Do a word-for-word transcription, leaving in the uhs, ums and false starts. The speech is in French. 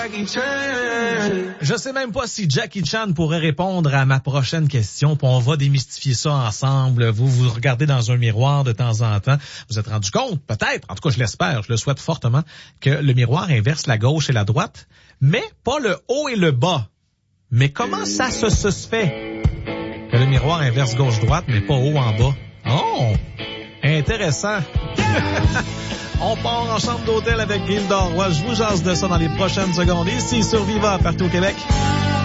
Je sais même pas si Jackie Chan pourrait répondre à ma prochaine question, puis on va démystifier ça ensemble. Vous vous regardez dans un miroir de temps en temps, vous êtes rendu compte, peut-être, en tout cas je l'espère, je le souhaite fortement, que le miroir inverse la gauche et la droite, mais pas le haut et le bas. Mais comment ça se, se fait que le miroir inverse gauche-droite, mais pas haut en bas? Oh! Intéressant! On part en chambre d'hôtel avec Gilda Roy. Je vous jase de ça dans les prochaines secondes. Ici, sur Viva, partout au Québec.